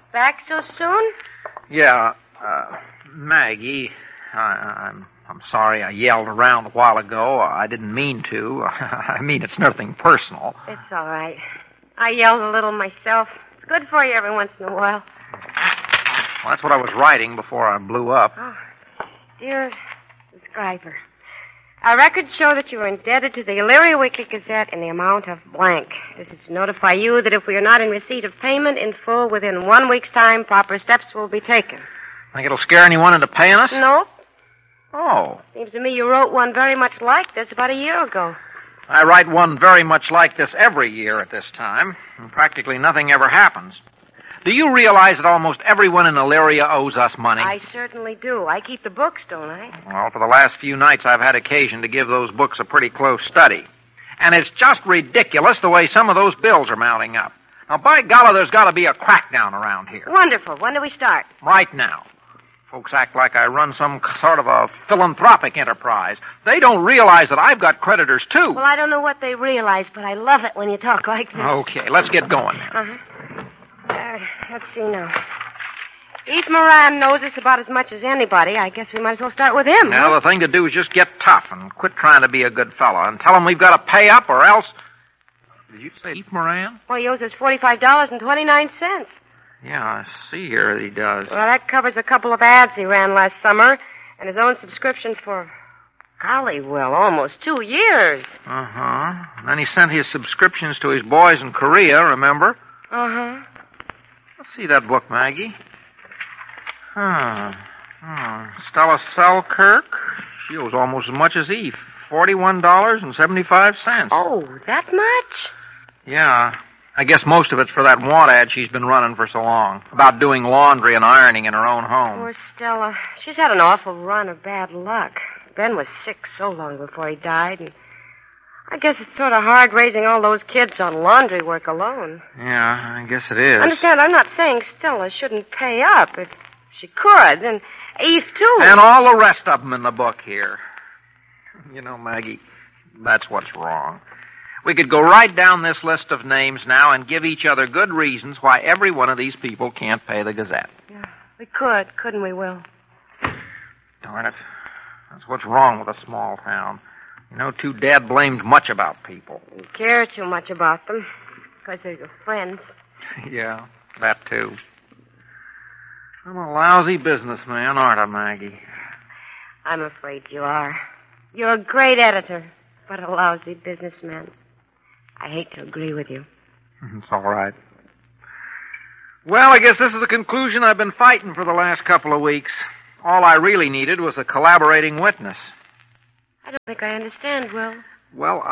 Back so soon? Yeah, Maggie, I'm sorry I yelled around a while ago. I didn't mean to. I mean, it's nothing personal. It's all right. I yelled a little myself. It's good for you every once in a while. Well, that's what I was writing before I blew up. Oh, dear subscriber. Our records show that you are indebted to the Elyria Weekly Gazette in the amount of blank. This is to notify you that if we are not in receipt of payment in full within 1 week's time, proper steps will be taken. Think it'll scare anyone into paying us? Nope. Oh. Seems to me you wrote one very much like this about a year ago. I write one very much like this every year at this time, and practically nothing ever happens. Do you realize that almost everyone in Elyria owes us money? I certainly do. I keep the books, don't I? Well, for the last few nights, I've had occasion to give those books a pretty close study. And it's just ridiculous the way some of those bills are mounting up. Now, by golly, there's got to be a crackdown around here. Wonderful. When do we start? Right now. Folks act like I run some sort of a philanthropic enterprise. They don't realize that I've got creditors, too. Well, I don't know what they realize, but I love it when you talk like this. Okay, let's get going then. Uh-huh. Let's see now. Eve Moran knows us about as much as anybody. I guess we might as well start with him. Now, the thing to do is just get tough and quit trying to be a good fellow and tell him we've got to pay up or else... Did you say Eve Moran? Well, he owes us $45.29. Yeah, I see here that he does. Well, that covers a couple of ads he ran last summer and his own subscription for, golly, well, almost 2 years. Uh-huh. And then he sent his subscriptions to his boys in Korea, remember? Uh-huh. Let's see that book, Maggie. Stella Selkirk. She owes almost as much as Eve. $41.75. Oh, that much? Yeah. I guess most of it's for that want ad she's been running for so long. About doing laundry and ironing in her own home. Poor Stella. She's had an awful run of bad luck. Ben was sick so long before he died, and I guess it's sort of hard raising all those kids on laundry work alone. Yeah, I guess it is. Understand, I'm not saying Stella shouldn't pay up if she could, and Eve, too. And all the rest of them in the book here. You know, Maggie, that's what's wrong. We could go right down this list of names now and give each other good reasons why every one of these people can't pay the Gazette. Yeah, we could, couldn't we, Will? Darn it. That's what's wrong with a small town. You know, too dad-blamed much about people. You care too much about them, because they're your friends. Yeah, that too. I'm a lousy businessman, aren't I, Maggie? I'm afraid you are. You're a great editor, but a lousy businessman. I hate to agree with you. It's all right. Well, I guess this is the conclusion I've been fighting for the last couple of weeks. All I really needed was a collaborating witness. I don't think I understand, Will. Well,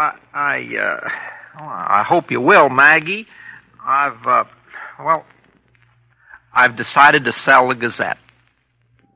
I hope you will, Maggie. I've decided to sell the Gazette.